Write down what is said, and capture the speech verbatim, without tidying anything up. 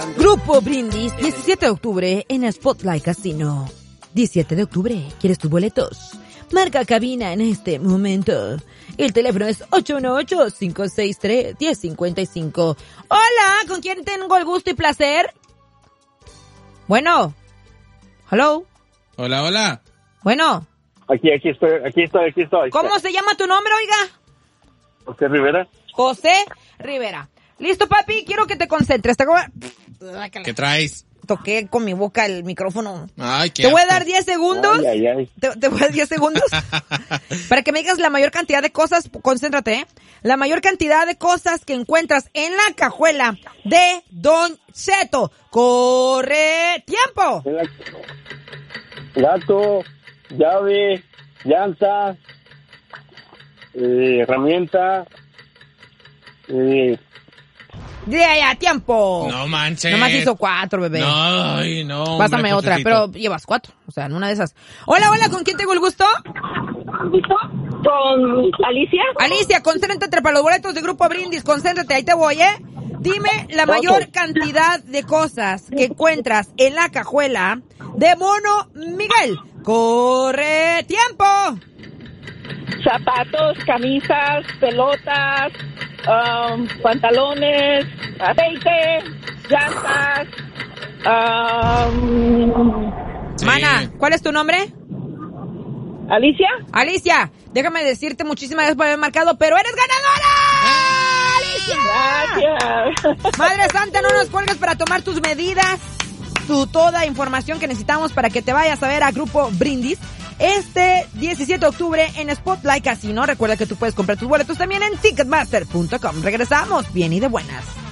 Grupo Brindis, diecisiete de octubre en Spotlight Casino. diecisiete de octubre, ¿quieres tus boletos? Marca cabina en este momento. El teléfono es ocho uno ocho, cinco seis tres, uno cero cinco cinco. Hola, ¿con quién tengo el gusto y placer? Bueno. Hello. Hola, hola. Bueno. Aquí, aquí estoy, aquí estoy, aquí estoy. ¿Cómo se llama tu nombre, oiga? José Rivera. José Rivera. Listo, papi, quiero que te concentres. Te voy a... ¿Qué traes? Toqué con mi boca el micrófono. Ay, qué Te voy a asco. dar diez segundos. Ay, ay, ay. Te, te voy a dar diez segundos para que me digas la mayor cantidad de cosas. Concéntrate, ¿eh? La mayor cantidad de cosas que encuentras en la cajuela de Don Cheto. ¡Corre! ¡Tiempo! Gato, llave, llanta, eh, herramienta, eh, Ya, ya, tiempo. No manches. Nomás hizo cuatro, bebé. No, ay, no. Pásame hombre, otra, Josecito. pero llevas cuatro. O sea, en una de esas. Hola, hola, ¿con quién tengo el gusto? Con Alicia. Alicia, concéntrate, trepa los boletos de Grupo Brindis. Concéntrate, ahí te voy, ¿eh? Dime la mayor cantidad de cosas que encuentras en la cajuela de Mono Miguel. ¡Corre, tiempo! Zapatos, camisas, pelotas, um, pantalones, aceite, llantas. Um, Sí. Mana, ¿cuál es tu nombre? Alicia. Alicia, déjame decirte muchísimas gracias por haber marcado, pero eres ganadora. ¡Alicia! Gracias. Madre Santa, no nos cuelgues para tomar tus medidas, tu toda información que necesitamos para que te vayas a ver a Grupo Brindis este diecisiete de octubre en Spotlight Casino. Recuerda que tú puedes comprar tus boletos también en ticketmaster punto com. Regresamos bien y de buenas.